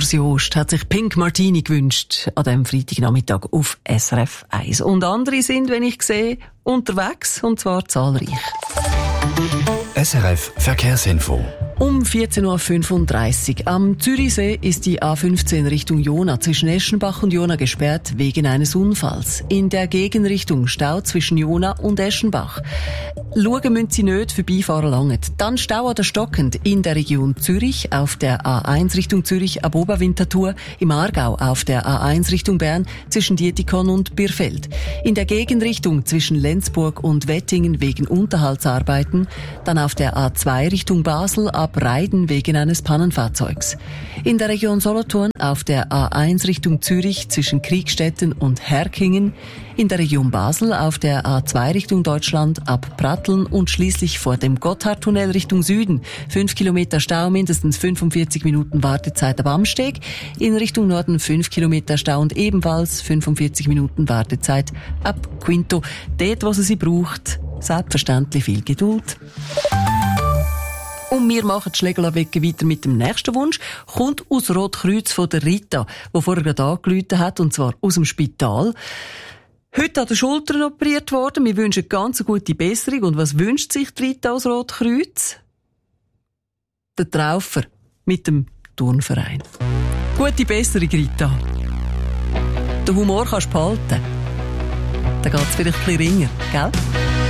Urs Jost hat sich Pink Martini gewünscht an diesem Freitagnachmittag auf SRF 1. Und andere sind, wenn ich sehe, unterwegs, und zwar zahlreich. SRF Verkehrsinfo. Um 14.35 Uhr am Zürichsee ist die A15 Richtung Jona zwischen Eschenbach und Jona gesperrt wegen eines Unfalls. In der Gegenrichtung Stau zwischen Jona und Eschenbach. Schauen müssen Sie nicht, vorbeifahren lange. Dann Stau oder stockend in der Region Zürich, auf der A1 Richtung Zürich ab Oberwinterthur, im Aargau auf der A1 Richtung Bern zwischen Dietikon und Birfeld. In der Gegenrichtung zwischen Lenzburg und Wettingen wegen Unterhaltsarbeiten, dann auf der A2 Richtung Basel ab Reiden wegen eines Pannenfahrzeugs. In der Region Solothurn auf der A1 Richtung Zürich zwischen Kriegstetten und Herkingen, in der Region Basel auf der A2 Richtung Deutschland ab Pratteln und schließlich vor dem Gotthardtunnel Richtung Süden. 5 Kilometer Stau, mindestens 45 Minuten Wartezeit ab Amsteg. In Richtung Norden 5 Kilometer Stau und ebenfalls 45 Minuten Wartezeit ab Quinto. Dort, wo sie braucht, selbstverständlich viel Geduld. Und wir machen die Schlägerlawecke weiter mit dem nächsten Wunsch. Kommt aus Rotkreuz von der Rita, die vorher gerade angerufen hat, und zwar aus dem Spital. Heute an der Schulter operiert worden. Wir wünschen ganz eine gute Besserung. Und was wünscht sich die Rita aus Rotkreuz? Der Traufer mit dem Turnverein. Gute Besserung, Rita. Den Humor kannst du behalten. Dann geht's vielleicht ein bisschen ringer, gell?